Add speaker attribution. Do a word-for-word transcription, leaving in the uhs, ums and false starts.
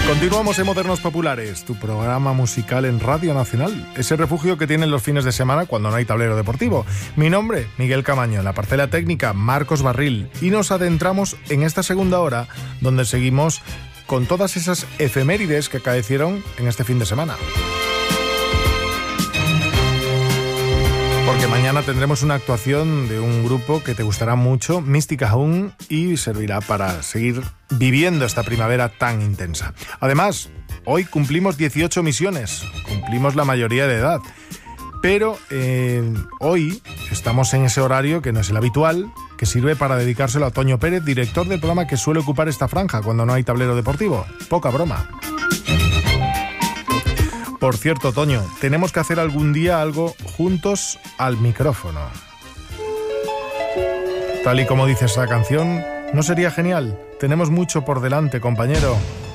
Speaker 1: Continuamos en Modernos Populares, tu programa musical en Radio Nacional, ese refugio que tienen los fines de semana cuando no hay tablero deportivo. Mi nombre, Miguel Camaño, en la parcela técnica, Marcos Barril, y nos adentramos en esta segunda hora donde seguimos con todas esas efemérides que acaecieron en este fin de semana. Porque mañana tendremos una actuación de un grupo que te gustará mucho, Mística aún, y servirá para seguir viviendo esta primavera tan intensa. Además, hoy cumplimos dieciocho misiones, cumplimos la mayoría de edad, pero eh, hoy estamos en ese horario que no es el habitual, que sirve para dedicárselo a Toño Pérez, director del programa que suele ocupar esta franja cuando no hay tablero deportivo. Poca broma. Por cierto, Toño, tenemos que hacer algún día algo juntos al micrófono. Tal y como dice esa canción, ¿no sería genial? Tenemos mucho por delante, compañero.